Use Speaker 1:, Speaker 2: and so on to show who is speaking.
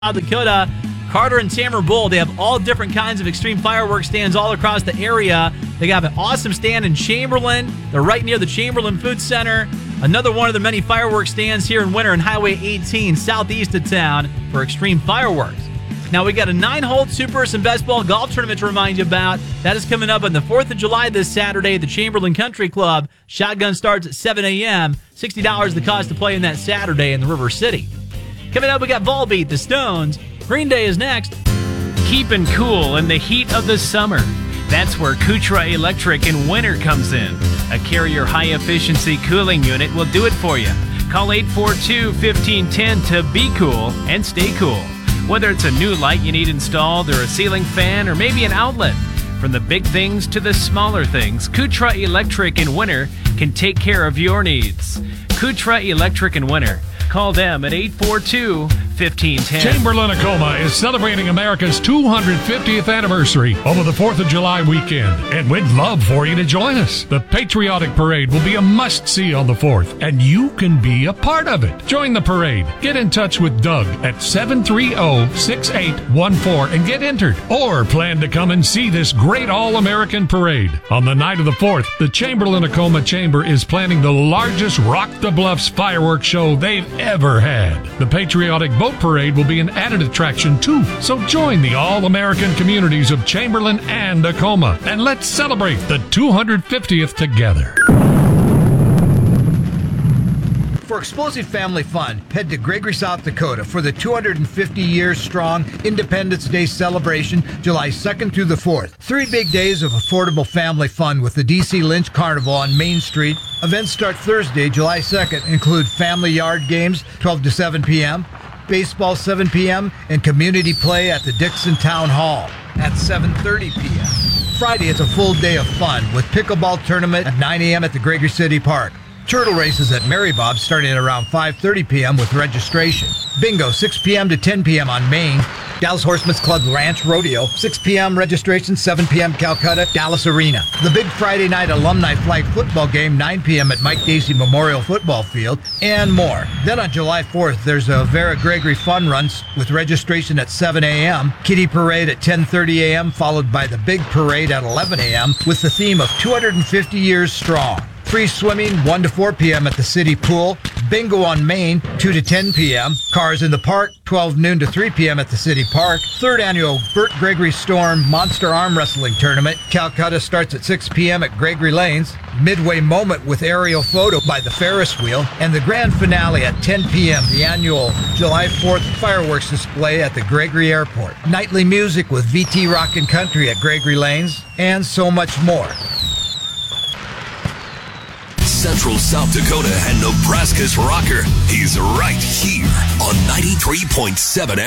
Speaker 1: South Dakota, Carter and Tamara Bull. They have all different kinds of extreme fireworks stands all across the area. They have an awesome stand in Chamberlain. They're right near the Chamberlain Food Center. Another one of the many fireworks stands here in Winter on Highway 18, southeast of town, for extreme fireworks. Now, we got a 9-hole two-person best ball golf tournament to remind you about. That is coming up on the 4th of July this Saturday at the Chamberlain Country Club. Shotgun starts at 7 a.m. $60 the cost to play in that Saturday in the River City. Coming up, we got Volbeat, the Stones. Green Day is next.
Speaker 2: Keeping cool in the heat of the summer. That's where Kutra Electric in winter comes in. A Carrier high-efficiency cooling unit will do it for you. Call 842-1510 to be cool and stay cool. Whether it's a new light you need installed or a ceiling fan or maybe an outlet. From the big things to the smaller things, Kutra Electric in winter can take care of your needs. Kutra Electric in winter. Call them at 842-1510.
Speaker 3: Chamberlain-Tacoma is celebrating America's 250th anniversary over the 4th of July weekend, and we'd love for you to join us. The Patriotic Parade will be a must-see on the 4th, and you can be a part of it. Join the parade. Get in touch with Doug at 730-6814 and get entered, or plan to come and see this great all-American parade. On the night of the 4th, the Chamberlain-Tacoma Chamber is planning the largest Rock the Bluffs fireworks show they've ever had. The Patriotic Boat Parade will be an added attraction too, so join the all-American communities of Chamberlain and Tacoma, and let's celebrate the 250th together.
Speaker 4: For explosive family fun, head to Gregory, South Dakota for the 250-year-strong Independence Day celebration, July 2nd through the 4th. 3 big days of affordable family fun with the DC Lynch Carnival on Main Street. Events start Thursday, July 2nd, include family yard games, 12 to 7 p.m., baseball 7 p.m., and community play at the Dixon Town Hall at 7:30 p.m. Friday, it's a full day of fun with pickleball tournament at 9 a.m. at the Gregory City Park. Turtle races at Mary Bob's starting at around 5:30 p.m. with registration. Bingo, 6 p.m. to 10 p.m. on Main. Dallas Horsemen's Club Ranch Rodeo, 6 p.m. registration, 7 p.m. Calcutta, Dallas Arena. The big Friday night alumni flag football game, 9 p.m. at Mike Dacey Memorial Football Field, and more. Then on July 4th, there's a Vera Gregory Fun Runs with registration at 7 a.m., Kitty Parade at 10:30 a.m., followed by the Big Parade at 11 a.m. with the theme of 250 Years Strong. Free swimming, 1 to 4 p.m. at the City Pool. Bingo on Main, 2 to 10 p.m. Cars in the Park, 12 noon to 3 p.m. at the City Park. 3rd Annual Burt Gregory Storm Monster Arm Wrestling Tournament. Calcutta starts at 6 p.m. at Gregory Lanes. Midway Moment with aerial photo by the Ferris wheel. And the grand finale at 10 p.m., the annual July 4th fireworks display at the Gregory Airport. Nightly music with VT Rockin' Country at Gregory Lanes. And so much more.
Speaker 5: Central South Dakota and Nebraska's rocker. He's right here on 93.7